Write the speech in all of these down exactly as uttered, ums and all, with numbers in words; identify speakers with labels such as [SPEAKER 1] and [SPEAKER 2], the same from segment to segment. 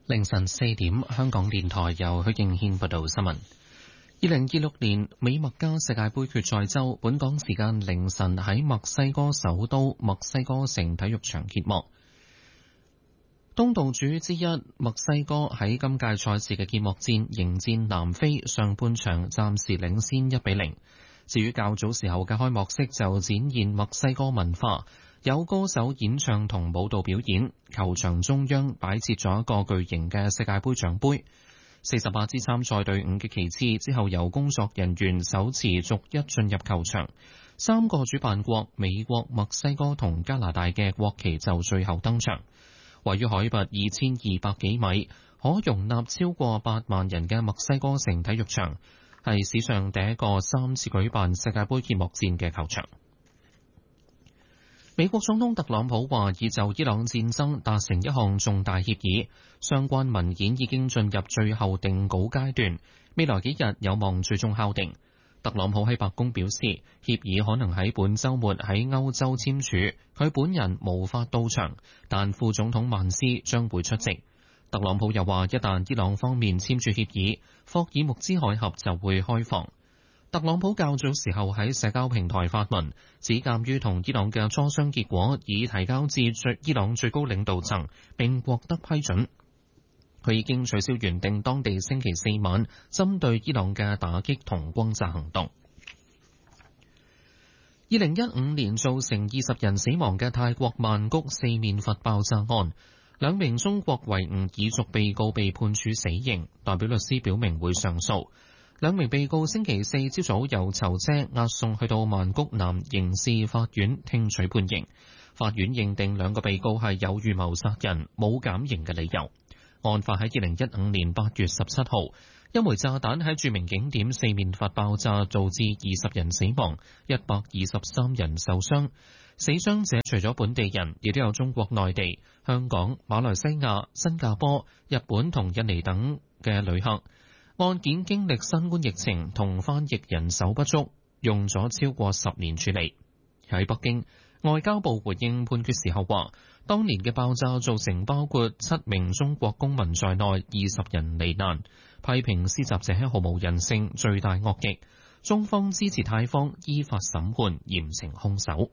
[SPEAKER 1] 凌晨四點，香港電台由許敬軒報道新聞。二零二六年美墨加世界盃決賽周，本港時間凌晨喺墨西哥首都墨西哥城體育場揭幕。東道主之一墨西哥喺今屆賽事嘅揭幕戰迎戰南非，上半場暫時領先一比零。至於較早時候嘅開幕式就展現墨西哥文化，有歌手演唱同舞蹈表演。球場中央擺設咗一個巨型嘅世界盃獎盃。四十八支參賽隊伍嘅旗幟之後由工作人員手持逐一進入球場。三個主辦國美國、墨西哥同加拿大嘅國旗就最後登場。位於海拔二千二百幾米，可容納超過八萬人嘅墨西哥城體育場，係史上第一個三次舉辦世界盃揭幕戰嘅球場。美國總統特朗普話已就伊朗戰爭達成一項重大協議，相關文件已經進入最後定稿階段，未來幾日有望最終敲定。特朗普喺白宮表示，協議可能喺本週末喺歐洲簽署，佢本人無法到場，但副總統曼斯將會出席。特朗普又話，一旦伊朗方面簽署協議，霍爾木茲海峽就會開放。特朗普較早時候喺社交平台發文，指鑑於同伊朗嘅磋商結果已提交至最伊朗最高領導層並獲得批准。佢已經取消原定當地星期四晚針對伊朗嘅打擊同轟炸行動。二零一五年造成二十人死亡嘅泰國曼谷四面佛爆炸案，兩名中國維吾爾族被告被判處死刑，代表律師表明會上訴。兩名被告星期四朝早由囚車押送去到曼谷南刑事法院聽取判刑。法院認定兩個被告係有預謀殺人，冇減刑嘅理由。案發喺二零一五年八月十七號，一枚炸彈喺著名景點四面佛爆炸，導致二十人死亡，一百二十三人受傷。死傷者除咗本地人，亦都有中國內地、香港、馬來西亞、新加坡、日本同印尼等嘅旅客。案件經歷新冠疫情同翻譯人手不足，用咗超過十年處理。喺北京，外交部回應判決時候話，當年嘅爆炸造成包括七名中國公民在內二十人罹難，批評施襲者毫無人性、罪大惡極。中方支持泰方依法審判，嚴懲兇手。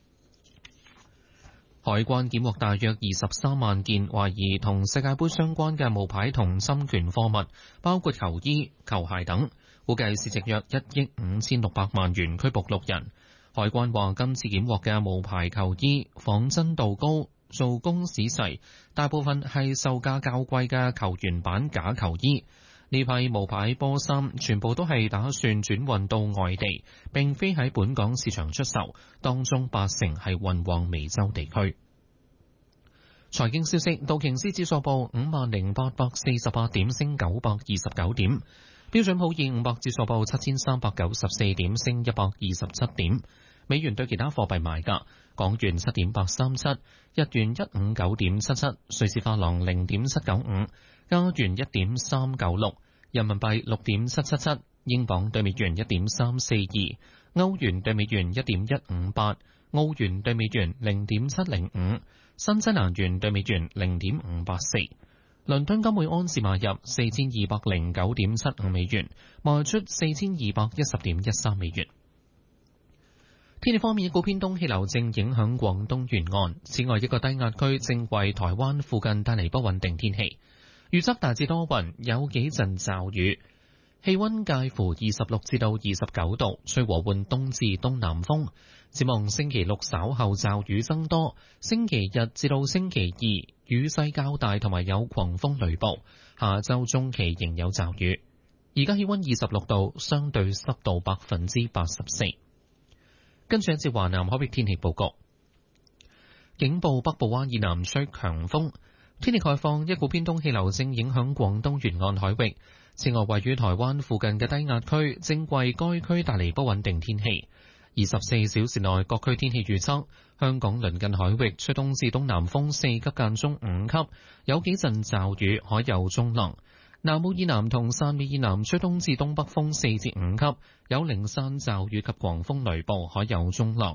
[SPEAKER 1] 海關檢獲大約二十三萬件懷疑同世界盃相關嘅冒牌同侵權貨物，包括球衣、球鞋等，估計市值約一億五千六百萬元，拘捕六人。海關話，今次檢獲嘅冒牌球衣仿真度高，做工仔細，大部分係售價較貴嘅球員版假球衣。呢批冒牌波衫全部都係打算轉運到外地，並非喺本港市場出售，當中八成係運往美洲地區。財經消息，道瓊斯指數報五萬零八百四十八點，升九百二十九點。標準普爾五百指數報七千三百九十四點，升一百二十七點。美元對其他貨幣賣價：港元七點八三七，日元一五九點七七，瑞士法郎零點七九五，加元一點三九六，人民幣六點七七七，英鎊對美元一點三四二，歐元對美元一點一五八，澳元對美元零點七零五，新西蘭元對美元零點五八四。倫敦金每安士買入四千二百零九點七五美元，賣出四千二百一十點一三美元。天氣方面，一股偏東氣流正影響廣東沿岸，此外一個低壓區正為台灣附近帶嚟不穩定天氣。預測大致多雲，有幾陣驟雨，氣溫介乎二十六至到二十九度，吹和緩東至東南風。展望星期六稍後驟雨增多，星期日至到星期二雨勢較大，同埋有狂風雷暴。下周中期仍有驟雨。而家氣溫二十六度，相對濕度百分之八十四。跟住一節華南海域天氣報告，警報北部灣以南吹強風。天氣概況，一股偏東氣流正影響廣東沿岸海域。此外，位於台灣附近嘅低壓區正為該區帶嚟不穩定天氣。二十四小時內各區天氣預測：香港鄰近海域吹東至東南風四級間中五級，有幾陣驟雨，海有中浪。南澳以南同汕尾以南吹東至東北風四至五級，有零散驟雨及狂風雷暴，海有中浪。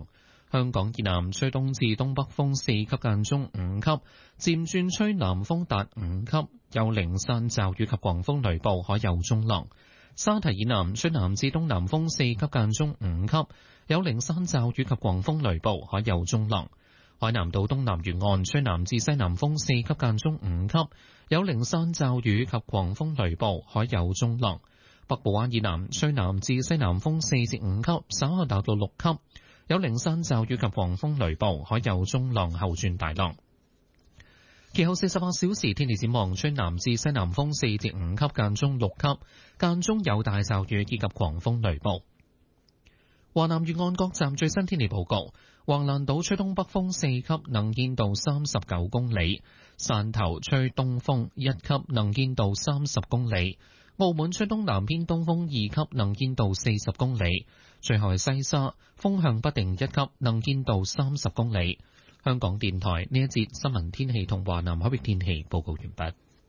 [SPEAKER 1] 香港以南吹東至東北風四級間中五級，漸轉吹南風達五級，有零散驟雨及狂風雷暴，海有中浪。沙堤以南吹南至東南風四級間中五級，有零散驟雨及狂風雷暴，海有中浪。海南島東南沿岸吹南至西南風四級間中五級，有零散驟雨及狂風雷暴，海有中浪。北部灣以南吹南至西南風四至五級，稍後達到六級，有零散驟雨及狂風雷暴，海有中浪後轉大浪。其後四十八小時天氣展望，吹南至西南風四至五級間中六級，間中有大驟雨以及狂風雷暴。華南沿岸各站最新天氣報告：橫瀾島吹東北風四級，能見度三十九公里；汕頭吹東風一級，能見度三十公里；澳門吹東南偏東風二級，能見度四十公里；最後係西沙，風向不定一級，能見度三十公里。香港電台呢一節新聞天氣同華南海域天氣報告完畢。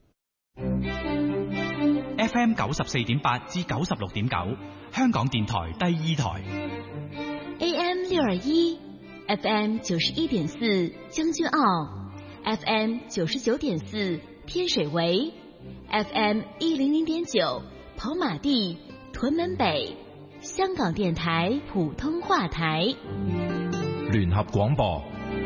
[SPEAKER 2] F M 九十四點八至九十六點九，香港電台第二台。
[SPEAKER 3] A M 六二一，F M 九十一點四將軍澳 ，F M 九十九點四天水圍 ，F M 一零零點九跑馬地、屯門北，香港電台普通話台。
[SPEAKER 2] 聯合廣播。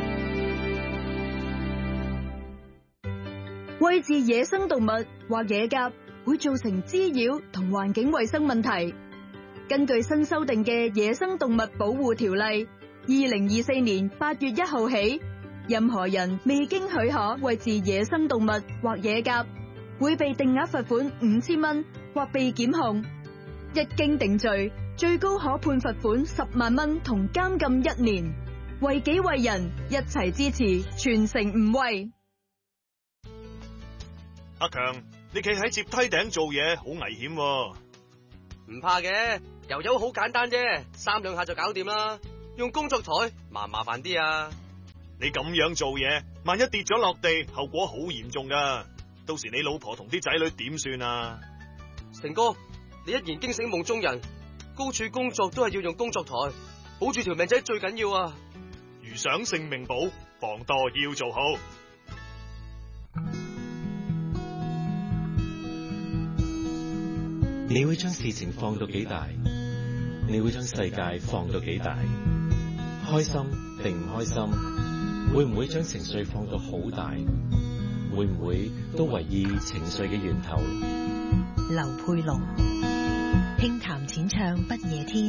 [SPEAKER 4] 餵飼野生動物或野鴿會造成滋擾同環境衛生問題。根據新修訂嘅《野生動物保護條例》，二零二四年八月一號起，任何人未經許可餵飼野生動物或野鴿，會被定額罰款五千蚊或被檢控。一經定罪，最高可判罰款十萬蚊同監禁一年。為己為人，一齊支持，全城唔餵。
[SPEAKER 5] 阿強，你企喺接梯頂做嘢好危險喎。
[SPEAKER 6] 唔怕嘅，油油好簡單啫，三兩下就搞掂啦。用工作台麻唔麻煩啲啊？
[SPEAKER 5] 你咁樣做嘢，萬一跌咗落地，後果好嚴重噶。到時你老婆同啲仔女點算啊？
[SPEAKER 6] 成哥，你一言驚醒夢中人，高處工作都係要用工作台，保住條命仔最緊要啊！
[SPEAKER 5] 如想性命保，防墮要做好。
[SPEAKER 7] 你會將事情放到幾大？你會將世界放到幾大？開心定唔開心？會唔會將情緒放到好大？會唔會都為意情緒嘅源頭？
[SPEAKER 8] 劉佩龍，輕談淺唱不夜天。